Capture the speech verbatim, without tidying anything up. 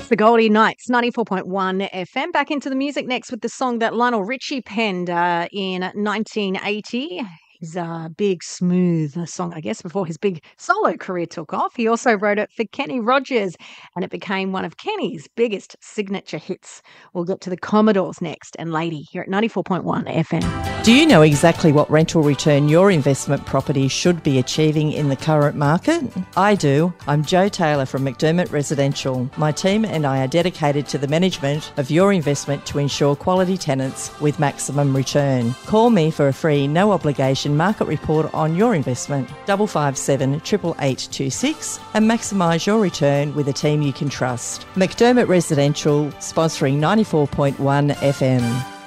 the Goldie Knights, ninety-four point one F M. Back into the music next with the song that Lionel Richie penned uh, in nineteen eighty. His uh, big, smooth song, I guess, before his big solo career took off. He also wrote it for Kenny Rogers, and it became one of Kenny's biggest signature hits. We'll get to the Commodores next, and Lady here at ninety-four point one F M. Do you know exactly what rental return your investment property should be achieving in the current market? I do. I'm Jo Taylor from McDermott Residential. My team and I are dedicated to the management of your investment to ensure quality tenants with maximum return. Call me for a free, no obligation market report on your investment, double five seven eight eight eight two six, and maximise your return with a team you can trust. McDermott Residential, sponsoring ninety-four point one F M.